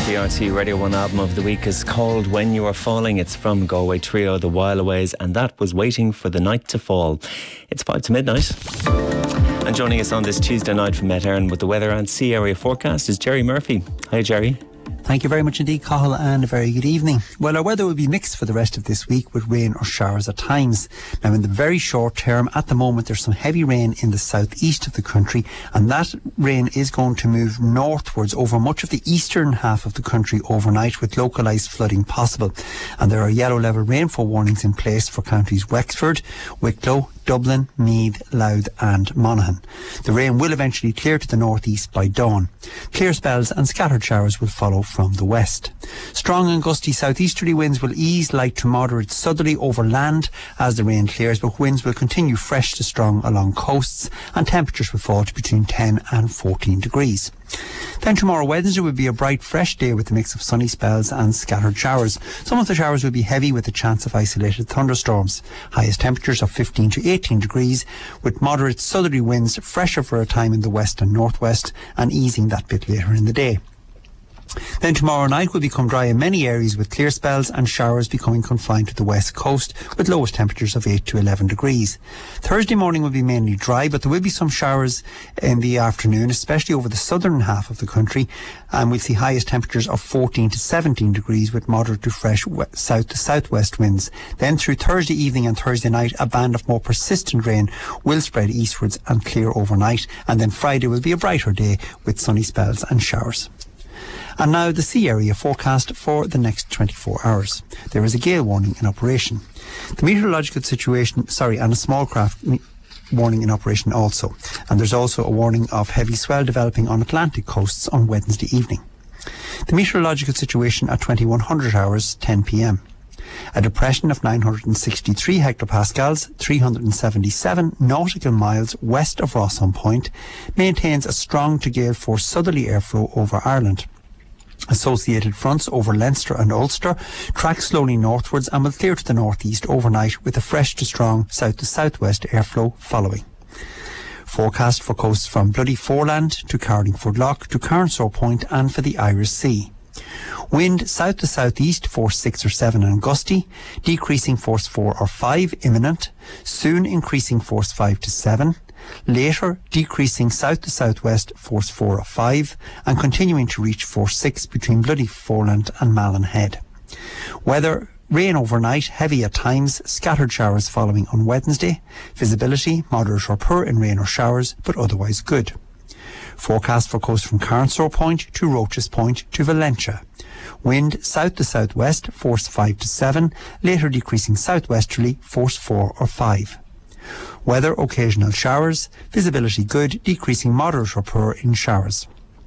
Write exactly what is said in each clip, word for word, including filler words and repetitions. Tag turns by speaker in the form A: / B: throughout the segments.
A: The R T Radio one album of the week is called When You Are Falling. It's from Galway trio The Whileaways, and that was Waiting for the Night to Fall. It's five to midnight. And joining us on this Tuesday night from Met Éireann with the weather and sea area forecast is Jerry Murphy. Hi, Jerry.
B: Thank you very much indeed, Cathal, and a very good evening. Well, our weather will be mixed for the rest of this week with rain or showers at times. Now, in the very short term, at the moment, there's some heavy rain in the southeast of the country, and that rain is going to move northwards over much of the eastern half of the country overnight, with localised flooding possible. And there are yellow level rainfall warnings in place for counties Wexford, Wicklow, Dublin, Meath, Louth and Monaghan. The rain will eventually clear to the northeast by dawn. Clear spells and scattered showers will follow from the west. Strong and gusty southeasterly winds will ease light to moderate southerly over land as the rain clears, but winds will continue fresh to strong along coasts, and temperatures will fall to between ten and fourteen degrees. Then tomorrow, Wednesday, will be a bright, fresh day with a mix of sunny spells and scattered showers. Some of the showers will be heavy with a chance of isolated thunderstorms. Highest temperatures of fifteen to eighteen degrees, with moderate southerly winds, fresher for a time in the west and northwest, and easing that bit later in the day. Then tomorrow night will become dry in many areas, with clear spells and showers becoming confined to the west coast, with lowest temperatures of eight to eleven degrees. Thursday morning will be mainly dry, but there will be some showers in the afternoon, especially over the southern half of the country, and we'll see highest temperatures of fourteen to seventeen degrees with moderate to fresh south to southwest winds. Then through Thursday evening and Thursday night, a band of more persistent rain will spread eastwards and clear overnight, and then Friday will be a brighter day with sunny spells and showers. And now the sea area forecast for the next twenty-four hours. There is a gale warning in operation. The meteorological situation, sorry, and a small craft me- warning in operation also. And there's also a warning of heavy swell developing on Atlantic coasts on Wednesday evening. The meteorological situation at twenty-one hundred hours, ten p.m. A depression of nine hundred sixty-three hectopascals, three hundred seventy-seven nautical miles west of Rossum Point, maintains a strong to gale force southerly airflow over Ireland. Associated fronts over Leinster and Ulster track slowly northwards and will clear to the northeast overnight, with a fresh to strong south to southwest airflow following. Forecast for coasts from Bloody Foreland to Carlingford Lough to Carnsore Point and for the Irish Sea. Wind south to southeast, force six or seven and gusty, decreasing force four or five imminent, soon increasing force five to seven, later decreasing south to southwest, force four or five, and continuing to reach force six between Bloody Foreland and Malin Head. Weather: rain overnight, heavy at times, scattered showers following on Wednesday. Visibility: moderate or poor in rain or showers, but otherwise good. Forecast for coast from Carnsore Point to Roches Point to Valentia. Wind south to southwest, force five to seven, later decreasing southwesterly, force four or five. Weather: occasional showers, visibility good, decreasing moderate or poor in showers.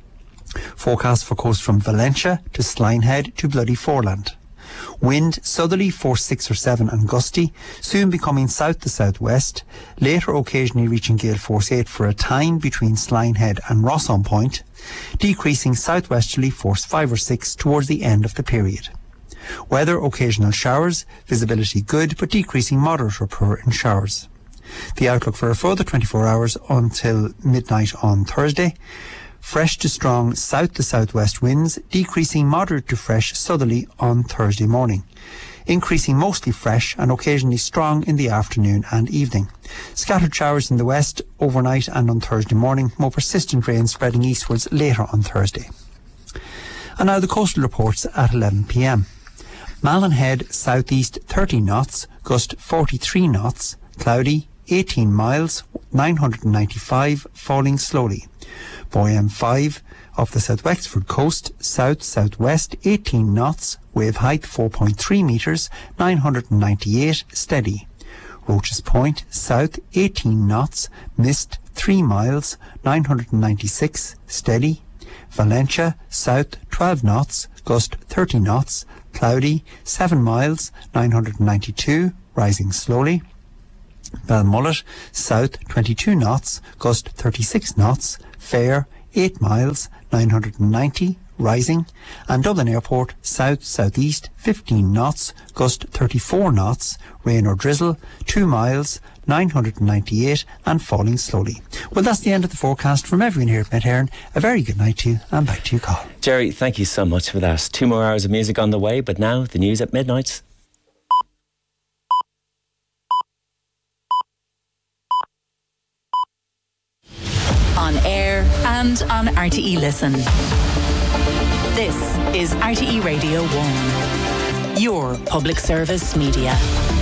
B: Forecast for coast from Valentia to Slinehead to Bloody Foreland. Wind southerly, force six or seven and gusty, soon becoming south to southwest, later occasionally reaching gale force eight for a time between Slinehead and Rossum Point, decreasing southwesterly, force five or six towards the end of the period. Weather: occasional showers, visibility good, but decreasing moderate or poor in showers. The outlook for a further twenty-four hours until midnight on Thursday: fresh to strong south to southwest winds, decreasing moderate to fresh southerly on Thursday morning, increasing mostly fresh and occasionally strong in the afternoon and evening. Scattered showers in the west overnight and on Thursday morning, more persistent rain spreading eastwards later on Thursday. And now the coastal reports at eleven p.m. Malin Head southeast thirty knots, gust forty-three knots, cloudy, eighteen miles, nine hundred ninety-five, falling slowly. Boyam five off the South Wexford coast, south-southwest, eighteen knots, wave height four point three metres, nine hundred ninety-eight, steady. Roches Point, south, eighteen knots, mist three miles, nine hundred ninety-six, steady. Valentia, south, twelve knots, gust thirty knots, cloudy, seven miles, nine hundred ninety-two, rising slowly. Belmullet, south, twenty-two knots, gust thirty-six knots, fair, eight miles, nine hundred ninety, rising. And Dublin Airport, south-southeast, fifteen knots, gust thirty-four knots, rain or drizzle, two miles, nine hundred ninety-eight, and falling slowly. Well, that's the end of the forecast from everyone here at Met Éireann. A very good night to you, and back to you, Carl.
A: Jerry, thank you so much for that. Two more hours of music on the way, but now the news at midnight.
C: On air and on R T E Listen. This is R T E Radio one, your public service media.